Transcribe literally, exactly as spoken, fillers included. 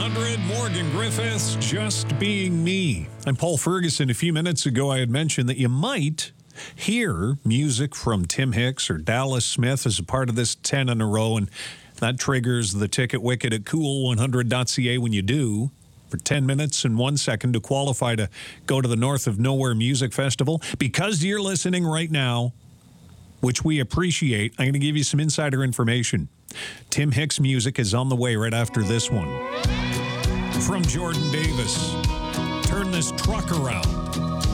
hundred, Morgan Griffiths, Just Being Me. I'm Paul Ferguson. A few minutes ago, I had mentioned that you might hear music from Tim Hicks or Dallas Smith as a part of this ten in a row, and that triggers the ticket wicket at cool one hundred dot c a when you do. For ten minutes and one second to qualify to go to the North of Nowhere Music Festival. Because you're listening right now, which we appreciate, I'm going to give you some insider information. Tim Hicks music is on the way right after this one. From Jordan Davis, Turn This Truck Around.